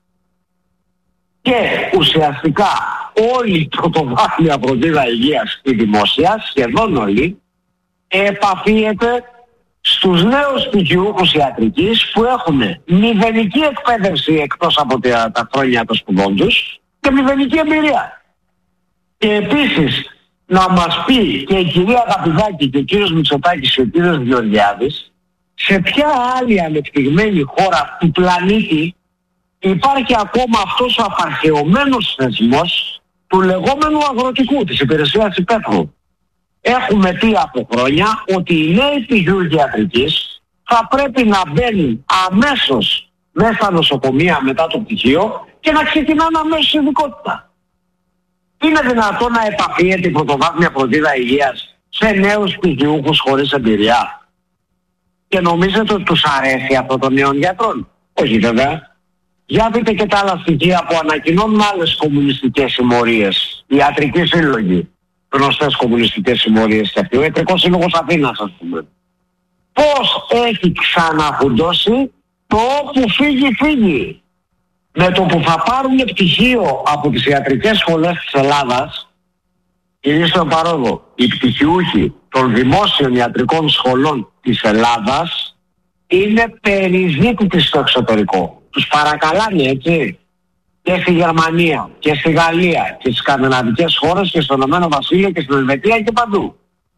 και ουσιαστικά όλη η πρωτοβάθμια φροντίδα υγείας η δημόσια, σχεδόν όλη, επαφίεται στους νέους πτυχιούχους ιατρικής που έχουν μηδενική εκπαίδευση εκτός από τα χρόνια των σπουδών τους και μηδενική εμπειρία. Και επίσης να μας πει και η κυρία Αγαπηδάκη και ο κύριος Μητσοτάκης και ο κύριος Γεωργιάδης σε ποια άλλη ανεπτυγμένη χώρα του πλανήτη υπάρχει ακόμα αυτός ο απαρχαιωμένος θεσμός του λεγόμενου αγροτικού, της υπηρεσίας υπαίθρου. Έχουμε πει από χρόνια ότι οι νέοι πτυχιούχοι ιατρικής θα πρέπει να μπαίνουν αμέσως μέσα στα νοσοκομεία μετά το πτυχίο και να ξεκινάνε αμέσως ειδικότητα. Είναι δυνατόν να επαφίεται η πρωτοβάθμια φροντίδα υγείας σε νέους πτυχιούχους χωρίς εμπειρία? Και νομίζετε ότι τους αρέσει αυτό των νέων γιατρών? Όχι βέβαια. Για δείτε και τα άλλα στοιχεία που ανακοινώνουν άλλες κομμουνιστικές συμμορίες, ιατρικοί σύλλογοι, γνωστές κομμουνιστικές συμμορίες και αυτοί, ο Ιατρικός Σύλλογος Αθήνας ας πούμε. Πώς έχει ξαναφουντώσει το όπου φύγει. Με το που θα πάρουν πτυχίο από τις ιατρικές σχολές της Ελλάδας, κυρίως στον παρόδο, οι πτυχιούχοι των δημόσιων ιατρικών σχολών της Ελλάδας είναι περιζήτητοι στο εξωτερικό. Τους παρακαλάνε, έτσι, και στη Γερμανία και στη Γαλλία και στις σκανδιναβικές χώρες και στο Ηνωμένο Βασίλειο και στην Ελβετία και παντού.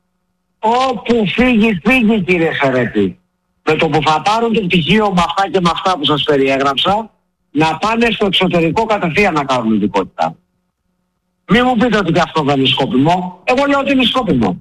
Όπου φύγει κύριε Σερέτη. Με το που θα πάρουν το πτυχίο με αυτά και με αυτά που σας περιέγραψα, να πάνε στο εξωτερικό κατευθείαν να κάνουν ειδικότητα. Μην μου πείτε ότι και αυτό δεν είναι σκόπιμο. Εγώ λέω ότι είναι σκόπιμο.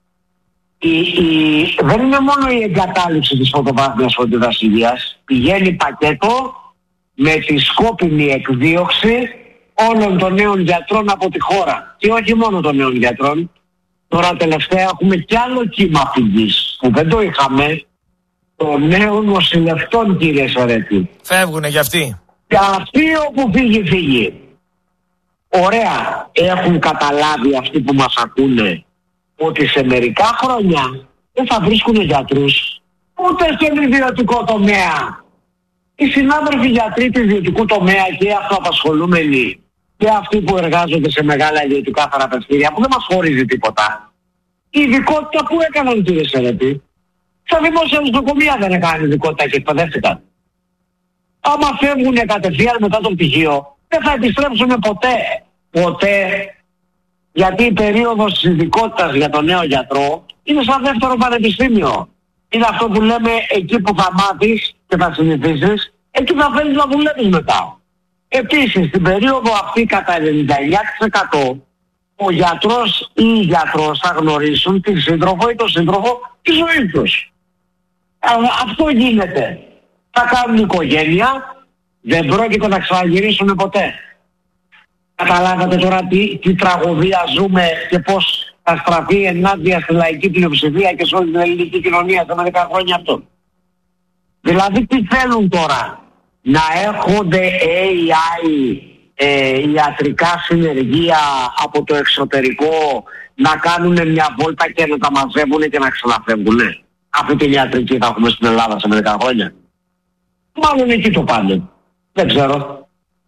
Δεν είναι μόνο η εγκατάλειψη της πρωτοβάθμιας φροντίδας υγείας. Πηγαίνει πακέτο με τη σκόπιμη εκδίωξη όλων των νέων γιατρών από τη χώρα. Και όχι μόνο των νέων γιατρών. Τώρα τελευταία έχουμε κι άλλο κύμα φυγής που δεν το είχαμε, των νέων νοσηλευτών κύριε Σερέτη. Φεύγουνε κι αυτοί. Και αυτοί όπου φύγει. Ωραία, έχουν καταλάβει αυτοί που μας ακούνε ότι σε μερικά χρόνια δεν θα βρίσκουν γιατρούς ούτε στον ιδιωτικό τομέα. Οι συνάδελφοι γιατροί του ιδιωτικού τομέα και αυτοαπασχολούμενοι και αυτοί που εργάζονται σε μεγάλα ιδιωτικά θεραπευτήρια που δεν μας χωρίζει τίποτα. Η ειδικότητα που έκαναν κύριε Σερέτη, στα δημόσια νοσοκομεία δεν έκαναν ειδικότητα και εκπαιδεύτηκαν. Άμα φεύγουνε κατευθείαν μετά το πτυχίο, δεν θα επιστρέψουν ποτέ, γιατί η περίοδος της ειδικότητας για τον νέο γιατρό είναι σαν δεύτερο πανεπιστήμιο. Είναι αυτό που λέμε εκεί που θα μάθεις και θα συνηθίσεις, εκεί θα θέλεις να δουλεύεις μετά. Επίσης, στην περίοδο αυτή κατά 99% ο γιατρός ή η γιατρός θα γνωρίσουν τη σύντροφο ή τον σύντροφο τη ζωή τους. Αυτό γίνεται. Θα κάνουν οικογένεια, δεν πρόκειται να ξαναγυρίσουν ποτέ. Καταλάβατε τώρα τι τραγωδία ζούμε και πώς θα στραφεί ενάντια στη λαϊκή πλειοψηφία και σε όλη την ελληνική κοινωνία σε μερικά χρόνια αυτό. Δηλαδή τι θέλουν τώρα? Να έρχονται AI ιατρικά συνεργεία από το εξωτερικό να κάνουν μια βόλτα και να τα μαζεύουν και να ξαναφεύγουν? Αυτή την ιατρική θα έχουμε στην Ελλάδα σε μερικά χρόνια? Μάλλον εκεί το πάνε. Δεν ξέρω.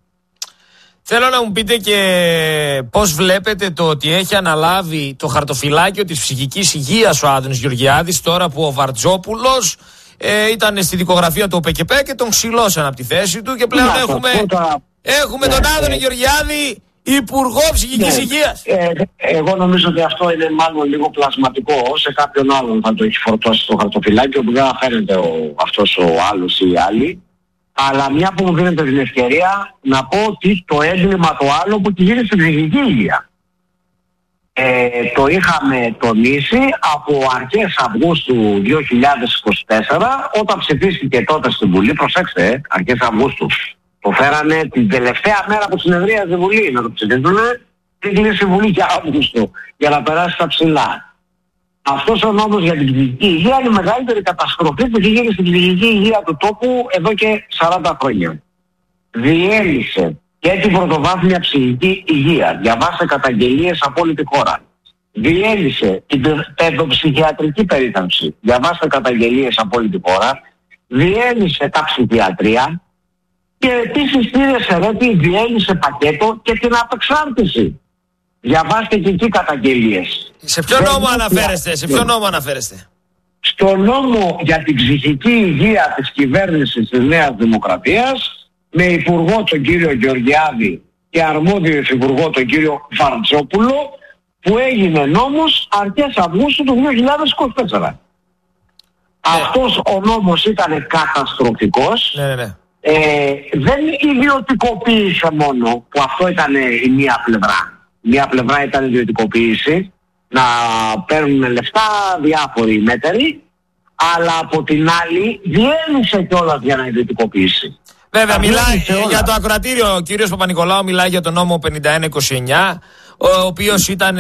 Θέλω να μου πείτε και πώς βλέπετε το ότι έχει αναλάβει το χαρτοφυλάκιο της ψυχικής υγείας ο Άδωνης Γεωργιάδης τώρα που ο Βαρτζόπουλος ήταν στη δικογραφία του ΟΠΕΚΕΠΕ και τον ξυλώσαν από τη θέση του και πλέον έχουμε τον Άδωνη Γεωργιάδη υπουργό ψυχικής υγείας. Εγώ νομίζω ότι αυτό είναι μάλλον λίγο πλασματικό. Σε κάποιον άλλον θα το έχει φορτώσει το χαρτοφυλάκιο που δεν θα φαίνεται αυτός ο άλλος ή οι άλλοι. Αλλά μια που μου δίνετε την ευκαιρία να πω ότι το έγκλημα το άλλο που γίνεται στην ψυχική υγεία. Το είχαμε τονίσει από αρχές Αυγούστου 2024, όταν ψηφίστηκε τότε στην Βουλή. Προσέξτε, αρχές Αυγούστου. Το φέρανε την τελευταία μέρα που συνεδρίαζε η Βουλή να το ψηφίσουνε, την κλείσει η Βουλή για Αύγουστο, για να περάσει στα ψηλά. Αυτός ο νόμος για την ψυχική υγεία είναι η μεγαλύτερη καταστροφή που έχει γίνει στην ψυχική υγεία του τόπου εδώ και 40 χρόνια. Διέλυσε και την πρωτοβάθμια ψυχική υγεία. Διαβάστε καταγγελίες από όλη τη χώρα. Διέλυσε την παιδοψυχιατρική περίθαλψη. Διαβάστε καταγγελίες από όλη τη χώρα. Διέλυσε τα ψυχιατρία. Και επίσης πήρε σε ρέτη, διέλυσε πακέτο και την απεξάρτηση. Διαβάστε και εκεί καταγγελίες. Σε ποιο νόμο αναφέρεστε, Στο νόμο για την ψυχική υγεία της κυβέρνησης της Νέας Δημοκρατίας, με υπουργό τον κύριο Γεωργιάδη και αρμόδιο υπουργό τον κύριο Βαρτζόπουλο, που έγινε νόμος αρχές Αυγούστου του 2024. Αυτός ο νόμος ήταν καταστροφικός. Ναι. Δεν ιδιωτικοποίησε μόνο, που αυτό ήταν η μία πλευρά. Μία πλευρά ήταν ιδιωτικοποίηση, να παίρνουν λεφτά διάφοροι μέτεροι, αλλά από την άλλη διέλυσε κιόλας για να ιδιωτικοποιήσει. Βέβαια, μιλάει για το ακροατήριο, ο κύριος Παπα-Νικολάου μιλάει για το νόμο 5129, ο οποίος ήταν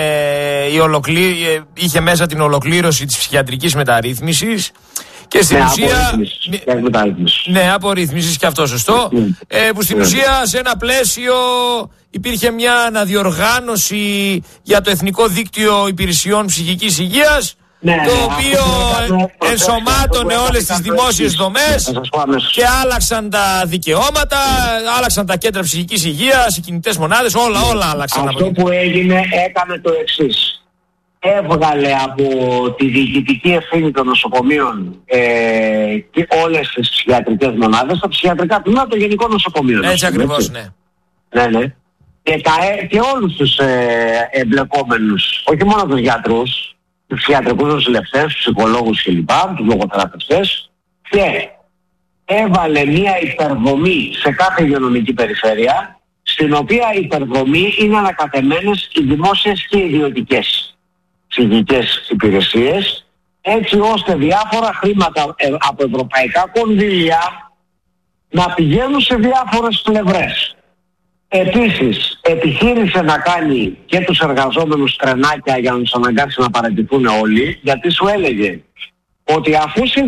είχε μέσα την ολοκλήρωση της ψυχιατρικής μεταρρύθμισης. Και στην ουσία. Ναι, απορρίθμισης και αυτό σωστό. Που στην ουσία σε ένα πλαίσιο υπήρχε μια αναδιοργάνωση για το Εθνικό Δίκτυο Υπηρεσιών Ψυχικής Υγείας, το οποίο ενσωμάτωνε όλες τις δημόσιες δομές και άλλαξαν τα δικαιώματα, άλλαξαν τα κέντρα ψυχικής υγείας, οι κινητές μονάδες, όλα άλλαξαν. Αυτό που έγινε έκανε το εξής. Έβγαλε από τη διοικητική ευθύνη των νοσοκομείων και όλες τις ψυχιατρικές μονάδες, τα ψυχιατρικά τμήματα των γενικών νοσοκομείων. Έτσι ακριβώς, ναι. Ναι. Και όλους τους εμπλεκόμενους, όχι μόνο τους γιατρούς, τους ψυχιατρικούς νοσηλευτές, τους ψυχολόγους κλπ, τους λογοθεραπευτές, και έβαλε μια υπερδομή σε κάθε υγειονομική περιφέρεια, στην οποία η υπερδομή είναι ανακατεμένες οι δημόσιες και οι ιδιωτικές ψυχικές υπηρεσίες, έτσι ώστε διάφορα χρήματα από ευρωπαϊκά κονδύλια να πηγαίνουν σε διάφορες πλευρές. Επίσης, επιχείρησε να κάνει και τους εργαζόμενους τρενάκια για να τους αναγκάσει να παραιτηθούν όλοι, γιατί σου έλεγε ότι αφού στη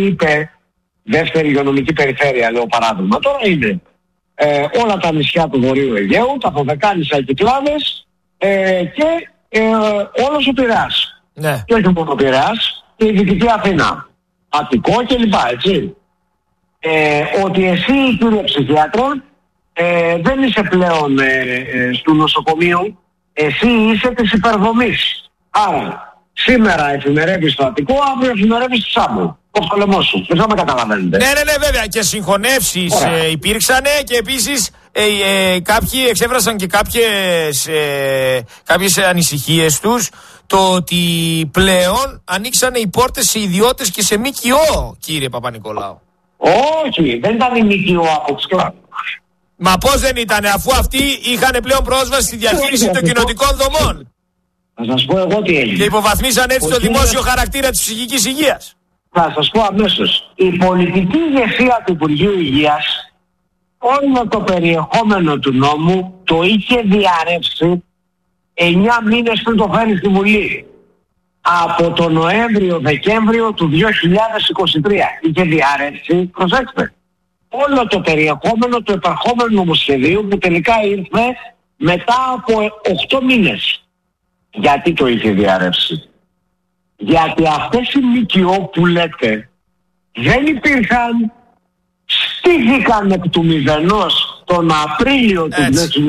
δεύτερη υγειονομική περιφέρεια, λέω παράδειγμα, τώρα είναι όλα τα νησιά του Βορείου Αιγαίου, τα Ποδεκάνησα, οι Κυκλάδες και όλος ο Πειραιάς. Ναι. Και όχι μόνο ο Πειραιάς, και η Δυτική Αθήνα, Αττικό κλπ. Έτσι. Ότι εσύ, κύριε ψυχίατρο, δεν είσαι πλέον στο νοσοκομείο, εσύ είσαι της υπερδομής. Άρα, σήμερα εφημερεύεις στο Αττικό, αύριο εφημερεύεις στο Σάμπο. Πώς το λαιμό σου. Δεν θα με καταλαβαίνετε. Ναι, βέβαια. Και συγχωνεύσεις υπήρξανε και επίσης κάποιοι εξέφρασαν και κάποιες ανησυχίες τους, το ότι πλέον ανοίξανε οι πόρτες σε ιδιώτες και σε ΜΚΟ, κύριε Παπα-Νικολάου. Όχι, δεν ήταν η ΜΚΟ από τους κλάδους. Μα πώς δεν ήταν, αφού αυτοί είχαν πλέον πρόσβαση στη διαχείριση των κοινοτικών δομών. Θα σας πω εγώ τι έγινε. Και υποβαθμίσαν έτσι το δημόσιο χαρακτήρα της ψυχικής υγείας. Θα σας πω αμέσως. Η πολιτική ηγεσία του Υπουργείου Υγείας όλο το περιεχόμενο του νόμου το είχε διαρρεύσει 9 μήνες πριν το φέρει στη Βουλή. Από το Νοέμβριο-Δεκέμβριο του 2023 είχε διαρρεύσει, προσέξτε, όλο το περιεχόμενο του επερχόμενου νομοσχεδίου, που τελικά ήρθε μετά από 8 μήνες. Γιατί το είχε διαρρεύσει? Γιατί αυτές οι ΜΚΟ που λέτε δεν υπήρχαν, στήθηκαν εκ του μηδενός τον Απρίλιο του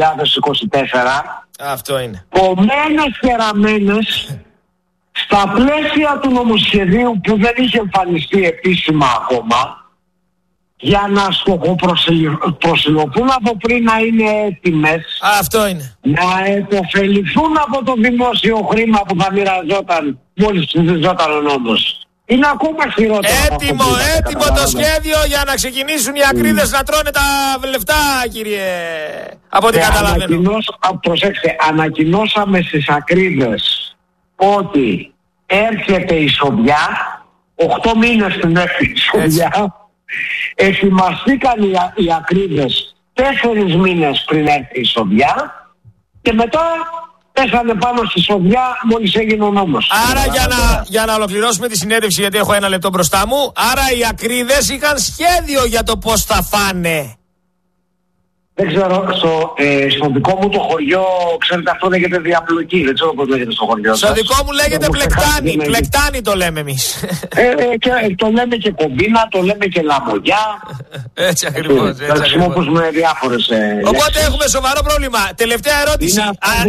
2024. Αυτό είναι. Κομμένες και ραμμένες στα πλαίσια του νομοσχεδίου που δεν είχε εμφανιστεί επίσημα ακόμα, για να στοχοπροσιλωθούν από πριν να είναι έτοιμες. Αυτό είναι. Να επωφεληθούν από το δημόσιο χρήμα που θα μοιραζόταν μόλις ψηφιζόταν ο νόμος. Είναι ακόμα χειρότερο. Έτοιμο το σχέδιο για να ξεκινήσουν οι ακρίδες να τρώνε τα λεφτά, κύριε. Από ό,τι καταλαβαίνω. Προσέξτε, ανακοινώσαμε στις ακρίδες ότι έρχεται η Σοβιά, 8 μήνες πριν έρθει η Σοβιά. Ετοιμαστήκαν οι ακρίδες 4 μήνες πριν έρθει η Σοβιά και μετά πέσανε πάνω στη Σοβιά μόλις έγινε ο νόμος. Άρα για να ολοκληρώσουμε τη συνέντευξη, γιατί έχω 1 λεπτό μπροστά μου, άρα οι ακρίδες είχαν σχέδιο για το πώς θα φάνε. Δεν ξέρω, στο δικό μου το χωριό, ξέρετε, αυτό λέγεται διαπλοκή. Δεν ξέρω πώς λέγεται στο χωριό σας. Στο δικό μου λέγεται πλεκτάνη. Πλεκτάνη το λέμε εμείς. Το λέμε και κομπίνα, το λέμε και λαμογιά. Έτσι ακριβώς. Χρησιμοποιούμε διάφορες Οπότε έχουμε σοβαρό πρόβλημα. Τελευταία ερώτηση.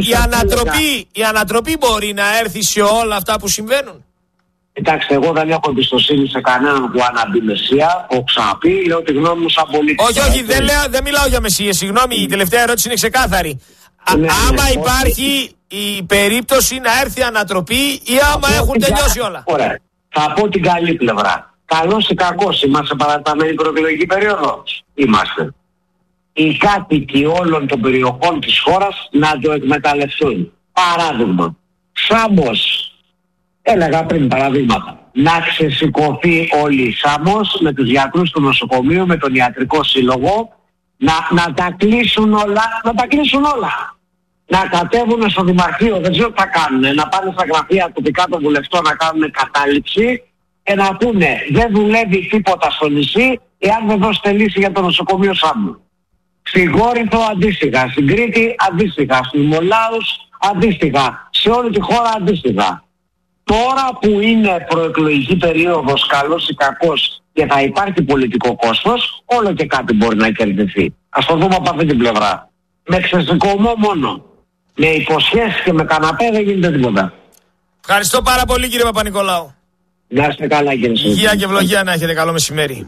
Η ανατροπή μπορεί να έρθει σε όλα αυτά που συμβαίνουν? Κοιτάξτε, εγώ δεν έχω εμπιστοσύνη σε κανέναν που αναμπεί μεσία. Έχω ξαναπεί, λέω τη γνώμη μου σαν πολίτης. Όχι, δεν μιλάω για μεσίες. Συγγνώμη, η τελευταία ερώτηση είναι ξεκάθαρη. Άμα υπάρχει η περίπτωση να έρθει ανατροπή ή άμα έχουν τελειώσει όλα. Ωραία. Θα πω την καλή πλευρά. Καλός ή κακός, είμαστε παραταμένη προεκλογική περίοδο. Είμαστε. Οι κάτοικοι όλων των περιοχών της χώρας να το εκμεταλλευτούν. Παράδειγμα, Σάμος. Έλεγα πριν παραδείγματα. Να ξεσηκωθεί όλη η Σάμος με τους γιατρούς του νοσοκομείου, με τον ιατρικό σύλλογο, να τα κλείσουν όλα. Να κατέβουν στο Δημαρχείο, δεν ξέρω τι θα κάνουν, να πάνε στα γραφεία τοπικά των βουλευτών να κάνουν κατάληψη και να πούνε δεν δουλεύει τίποτα στο νησί εάν δεν δώσετε λύση για το νοσοκομείο Σάμου. Στην Κόρινθο αντίστοιχα, στην Κρήτη αντίστοιχα, στους Μολάους αντίστοιχα, σε όλη τη χώρα αντίστοιχα. Τώρα που είναι προεκλογική περίοδος, καλός ή κακός, και θα υπάρχει πολιτικό κόστος, όλο και κάτι μπορεί να κερδιθεί. Ας το δούμε από αυτή την πλευρά. Με ξεσηκωμό μόνο. Με υποσχέσεις και με καναπέ δεν γίνεται τίποτα. Ευχαριστώ πάρα πολύ, κύριε Παπα-Νικολάου. Να είστε καλά, κύριε Σύνδη. Υγεία και ευλογία να έχετε. Καλό μεσημέρι.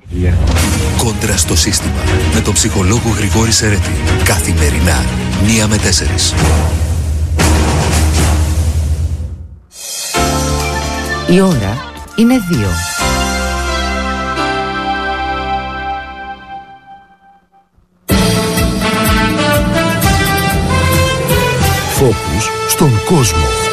Κόντρα στο σύστημα με τον ψυχολόγο Γρηγόρη Σερέτη. Καθημερινά 1 με 4. Η ώρα είναι 2. Φόκους στον κόσμο.